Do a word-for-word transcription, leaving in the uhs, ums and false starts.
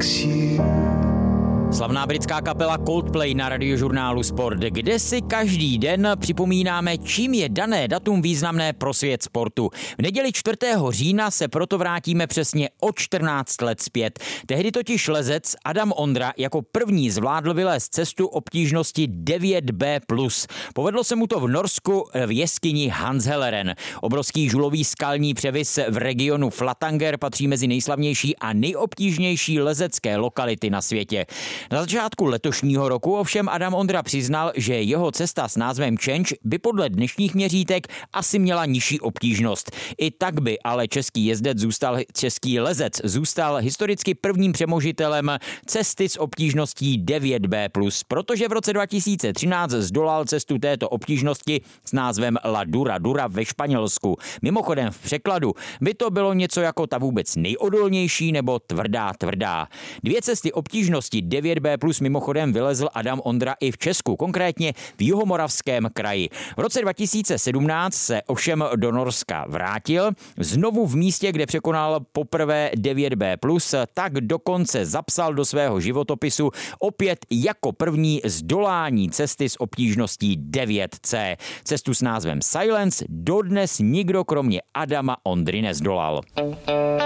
fix you. Slavná britská kapela Coldplay na radiožurnálu Sport, kde si každý den připomínáme, čím je dané datum významné pro svět sportu. V neděli čtvrtého října se proto vrátíme přesně o čtrnáct let zpět. Tehdy totiž lezec Adam Ondra jako první zvládl vylézt cestu obtížnosti devět bé plus. Povedlo se mu to v Norsku v jeskyni Hanshelleren. Obrovský žulový skalní převis v regionu Flatanger patří mezi nejslavnější a nejobtížnější lezecké lokality na světě. Na začátku letošního roku ovšem Adam Ondra přiznal, že jeho cesta s názvem Change by podle dnešních měřítek asi měla nižší obtížnost. I tak by ale český jezdec zůstal, český lezec zůstal historicky prvním přemožitelem cesty s obtížností devět bé plus, protože v roce dva tisíce třináct zdolal cestu této obtížnosti s názvem La Dura Dura ve Španělsku. Mimochodem v překladu by to bylo něco jako ta vůbec nejodolnější nebo tvrdá tvrdá. Dvě cesty obtížnosti devět bé plus mimochodem vylezl Adam Ondra i v Česku, konkrétně v Jihomoravském kraji. V roce dva tisíce sedmnáct se ovšem do Norska vrátil, znovu v místě, kde překonal poprvé devět bé plus, tak dokonce zapsal do svého životopisu opět jako první zdolání cesty s obtížností devět cé. Cestu s názvem Silence dodnes nikdo kromě Adama Ondry nezdolal.